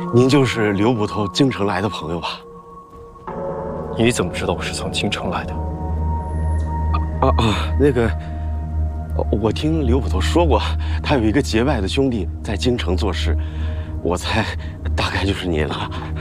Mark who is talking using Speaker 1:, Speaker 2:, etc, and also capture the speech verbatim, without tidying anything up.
Speaker 1: 您就是刘捕头京城来的朋友吧？
Speaker 2: 你怎么知道我是从京城来的？
Speaker 1: 啊啊，那个，我听刘捕头说过，他有一个结拜的兄弟在京城做事，我猜大概就是您了。